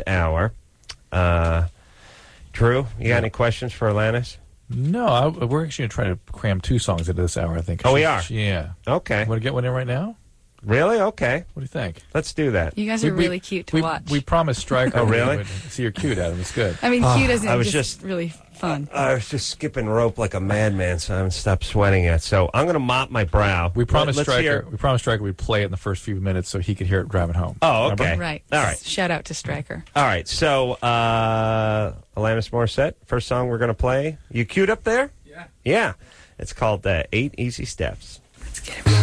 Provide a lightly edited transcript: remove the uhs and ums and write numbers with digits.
hour. Drew, you got any questions for Alanis? No, we're actually trying to cram 2 songs into this hour, I think. Oh, we are? Yeah. Okay. Want to get one in right now? Really? Okay. What do you think? Let's do that. You guys are really cute to watch. We promised Stryker. Oh, really? See, you're cute, Adam. It's good. I mean, cute isn't I was just really fun. I was just skipping rope like a madman, so I haven't stopped sweating yet. So I'm going to mop my brow. We promised Let's hear- Stryker. We promised Stryker we'd play it in the first few minutes so he could hear it driving home. Oh, Remember? okay. Right. All right. Shout out to Stryker. All right. So Alanis Morissette, first song we're going to play. You queued up there? Yeah. Yeah. It's called 8 Easy Steps. Let's get it.